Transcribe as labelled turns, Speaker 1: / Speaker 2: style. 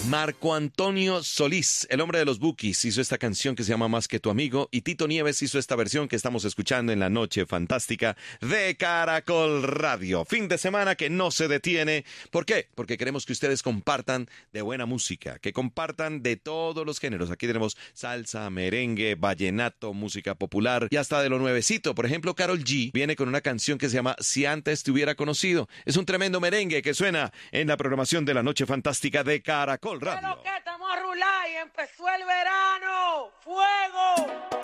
Speaker 1: Marco Antonio Solís, el hombre de los Bukis, hizo esta canción que se llama Más que tu amigo y Tito Nieves hizo esta versión que estamos escuchando en la noche fantástica de Caracol Radio. Fin de semana que no se detiene. ¿Por qué? Porque queremos que ustedes compartan de buena música, que compartan de todos los géneros. Aquí tenemos salsa, merengue, vallenato, música popular y hasta de lo nuevecito. Por ejemplo, Karol G viene con una canción que se llama Si antes te hubiera conocido. Es un tremendo merengue que suena en la programación de la noche fantástica de Caracol Radio.
Speaker 2: Pero que estamos a rular y empezó el verano. ¡Fuego!